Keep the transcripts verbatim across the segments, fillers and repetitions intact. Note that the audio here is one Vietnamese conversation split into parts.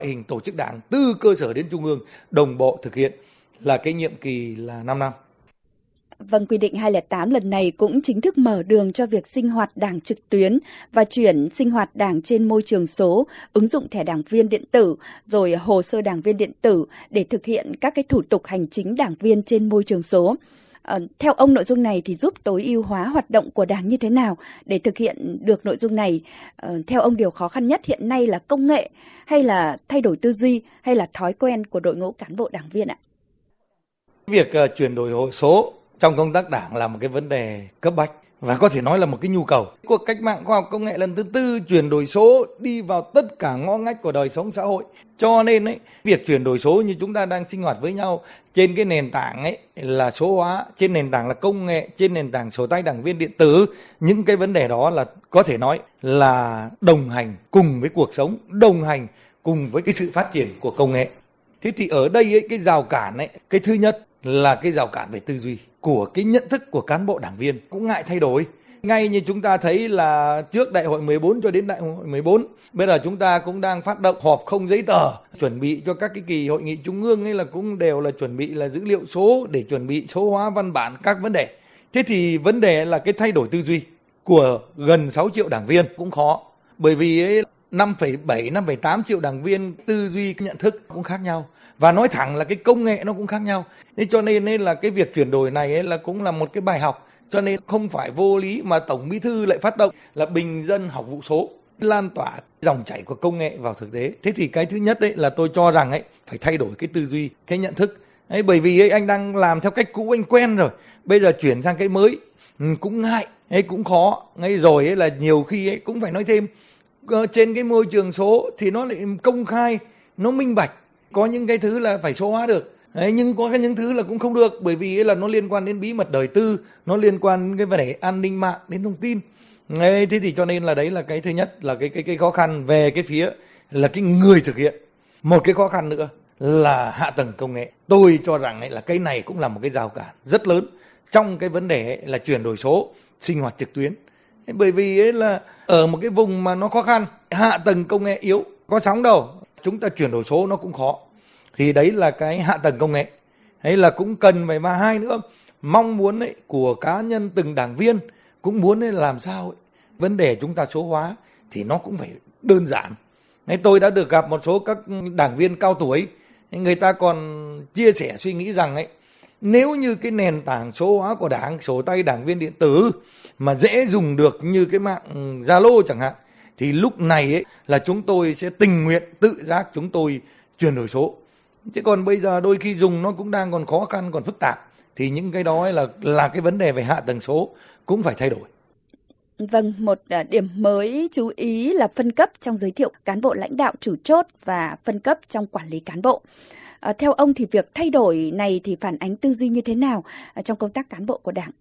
hình tổ chức đảng từ cơ sở đến trung ương đồng bộ thực hiện là cái nhiệm kỳ là năm năm. Vâng, quy định hai không không tám lần này cũng chính thức mở đường cho việc sinh hoạt đảng trực tuyến và chuyển sinh hoạt đảng trên môi trường số, ứng dụng thẻ đảng viên điện tử, rồi hồ sơ đảng viên điện tử để thực hiện các cái thủ tục hành chính đảng viên trên môi trường số. À, theo ông, nội dung này thì giúp tối ưu hóa hoạt động của đảng như thế nào để thực hiện được nội dung này? À, theo ông, điều khó khăn nhất hiện nay là công nghệ hay là thay đổi tư duy hay là thói quen của đội ngũ cán bộ đảng viên ạ? Việc uh, chuyển đổi hồ số trong công tác đảng là một cái vấn đề cấp bách và có thể nói là một cái nhu cầu. Cuộc cách mạng khoa học công nghệ lần thứ tư chuyển đổi số đi vào tất cả ngõ ngách của đời sống xã hội. Cho nên ấy, việc chuyển đổi số như chúng ta đang sinh hoạt với nhau trên cái nền tảng ấy là số hóa, trên nền tảng là công nghệ, trên nền tảng sổ tay đảng viên điện tử, những cái vấn đề đó là có thể nói là đồng hành cùng với cuộc sống, đồng hành cùng với cái sự phát triển của công nghệ. Thế thì ở đây ấy, cái rào cản ấy, cái thứ nhất là cái rào cản về tư duy của cái nhận thức của cán bộ đảng viên cũng ngại thay đổi. Ngay như chúng ta thấy là trước đại hội mười bốn cho đến đại hội mười bốn, bây giờ chúng ta cũng đang phát động họp không giấy tờ, chuẩn bị cho các cái kỳ hội nghị trung ương ấy là cũng đều là chuẩn bị là dữ liệu số để chuẩn bị số hóa văn bản các vấn đề. Thế thì vấn đề là cái thay đổi tư duy của gần sáu triệu đảng viên cũng khó, bởi vì ấy năm phẩy bảy, năm phẩy tám triệu đảng viên tư duy nhận thức cũng khác nhau. Và nói thẳng là cái công nghệ nó cũng khác nhau. Thế cho nên, nên là cái việc chuyển đổi này ấy là cũng là một cái bài học. Cho nên không phải vô lý mà Tổng Bí thư lại phát động là bình dân học vụ số, lan tỏa dòng chảy của công nghệ vào thực tế. Thế thì cái thứ nhất đấy là tôi cho rằng ấy phải thay đổi cái tư duy, cái nhận thức. Ấy, bởi vì ấy, anh đang làm theo cách cũ anh quen rồi. Bây giờ chuyển sang cái mới cũng ngại, ấy cũng khó. Ngay rồi ấy là nhiều khi ấy cũng phải nói thêm, trên cái môi trường số thì nó lại công khai, nó minh bạch. Có những cái thứ là phải số hóa được, đấy, nhưng có cái những thứ là cũng không được, bởi vì là nó liên quan đến bí mật đời tư, nó liên quan đến cái vấn đề an ninh mạng, đến thông tin. Đấy, thế thì cho nên là đấy là cái thứ nhất là cái cái cái khó khăn về cái phía là cái người thực hiện. Một cái khó khăn nữa là hạ tầng công nghệ. Tôi cho rằng ấy là cái này cũng là một cái rào cản rất lớn trong cái vấn đề ấy là chuyển đổi số, sinh hoạt trực tuyến. Bởi vì ấy là ở một cái vùng mà nó khó khăn, hạ tầng công nghệ yếu, có sóng đâu, chúng ta chuyển đổi số nó cũng khó. Thì đấy là cái hạ tầng công nghệ. Đấy là cũng cần phải, mà hai nữa, mong muốn ấy của cá nhân từng đảng viên cũng muốn ấy làm sao ấy, vấn đề chúng ta số hóa thì nó cũng phải đơn giản. Đấy, tôi đã được gặp một số các đảng viên cao tuổi, người ta còn chia sẻ suy nghĩ rằng ấy, nếu như cái nền tảng số hóa của đảng, sổ tay đảng viên điện tử mà dễ dùng được như cái mạng Zalo chẳng hạn, thì lúc này ấy là chúng tôi sẽ tình nguyện tự giác chúng tôi chuyển đổi số. Chứ còn bây giờ đôi khi dùng nó cũng đang còn khó khăn, còn phức tạp, thì những cái đó ấy là là cái vấn đề về hạ tầng số cũng phải thay đổi. Vâng, một điểm mới chú ý là phân cấp trong giới thiệu cán bộ lãnh đạo chủ chốt và phân cấp trong quản lý cán bộ. À, theo ông thì việc thay đổi này thì phản ánh tư duy như thế nào trong công tác cán bộ của Đảng?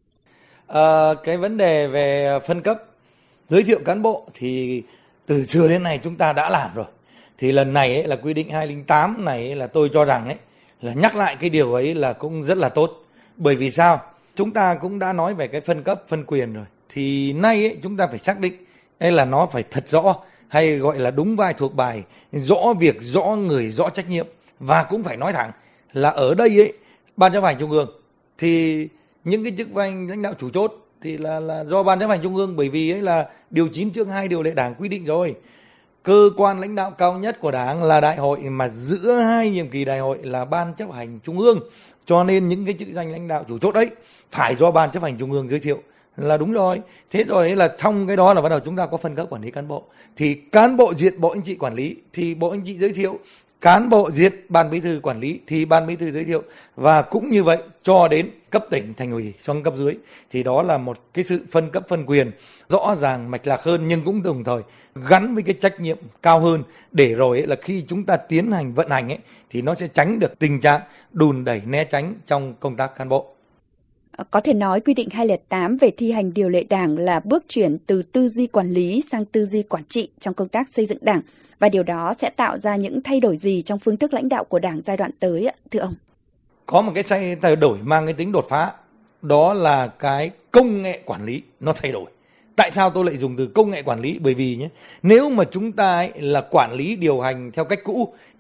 À, cái vấn đề về phân cấp, giới thiệu cán bộ thì từ xưa đến nay chúng ta đã làm rồi. Thì lần này ấy, là quy định hai không không tám này ấy, là tôi cho rằng ấy, là nhắc lại cái điều ấy là cũng rất là tốt. Bởi vì sao? Chúng ta cũng đã nói về cái phân cấp, phân quyền rồi. Thì nay ấy, chúng ta phải xác định đây là nó phải thật rõ, hay gọi là đúng vai thuộc bài, rõ việc, rõ người, rõ trách nhiệm. Và cũng phải nói thẳng là ở đây ấy, Ban chấp hành Trung ương thì những cái chức danh lãnh đạo chủ chốt thì là, là do Ban chấp hành Trung ương, bởi vì ấy là điều chín chương hai điều lệ Đảng quy định rồi. Cơ quan lãnh đạo cao nhất của Đảng là đại hội, mà giữa hai nhiệm kỳ đại hội là Ban chấp hành Trung ương. Cho nên những cái chức danh lãnh đạo chủ chốt ấy phải do Ban chấp hành Trung ương giới thiệu là đúng rồi. Thế rồi ấy là trong cái đó là bắt đầu chúng ta có phân cấp quản lý cán bộ. Thì cán bộ duyệt Bộ Chính trị quản lý thì Bộ Chính trị giới thiệu, cán bộ duyệt Ban Bí thư quản lý thì Ban Bí thư giới thiệu, và cũng như vậy cho đến cấp tỉnh, thành ủy, xuống cấp dưới. Thì đó là một cái sự phân cấp phân quyền rõ ràng, mạch lạc hơn, nhưng cũng đồng thời gắn với cái trách nhiệm cao hơn, để rồi ấy là khi chúng ta tiến hành vận hành ấy thì nó sẽ tránh được tình trạng đùn đẩy né tránh trong công tác cán bộ. Có thể nói quy định hai không không tám về thi hành điều lệ Đảng là bước chuyển từ tư duy quản lý sang tư duy quản trị trong công tác xây dựng Đảng, và điều đó sẽ tạo ra những thay đổi gì trong phương thức lãnh đạo của Đảng giai đoạn tới ạ, thưa ông? Có một cái thay đổi mang cái tính đột phá, đó là cái công nghệ quản lý nó thay đổi. Tại sao tôi lại dùng từ công nghệ quản lý? Bởi vì nhé, nếu mà chúng ta ấy là quản lý điều hành theo cách cũ